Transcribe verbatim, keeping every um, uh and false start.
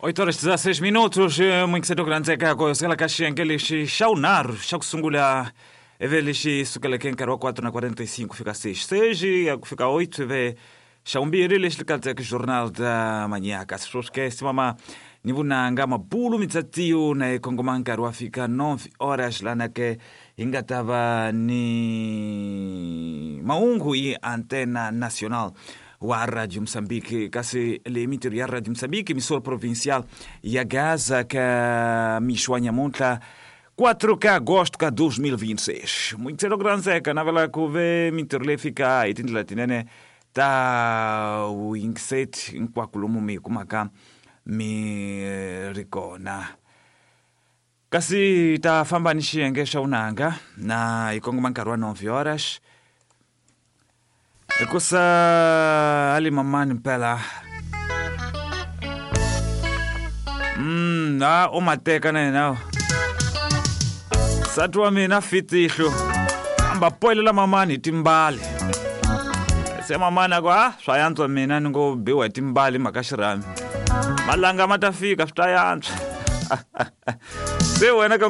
oito horas dezasseis minutos, muito cedo grande cá com ela caixinha lixi chaunar, chau sungula eve lixi sukela ken karo quatro na quarenta e cinco fica seis, seis fica oito eve chaumbiri lixi kalta que jornal da manhã, as pessoas que esse mama nivuna ngama bulu mitsatio na kongoman karo fica nove horas lá na que ingatava ni maungu e antena nacional wa Rádio Moçambique, kasi limiter ya Rádio Moçambique, emissora provincial ya Gaza, que Michoanya Monta, quatro de agosto de dois mil e vinte e seis. Muito cedo grande seca, na verdade, que o Minterle fica e tem latinene, tá o inset, em qualquer me como cá, me ricona. Kasi tá fambanishi engesha unanga, na ikongo mankarwa nove horas. Kusa ali mamani mpela. Mm, na o mateka na nao. Satwa mina fitisho. Amba poile la mamani timbali. Se mamana kwa swayanto mina ngo bewa timbali makashirami. Malanga matafika futayanto. Se wena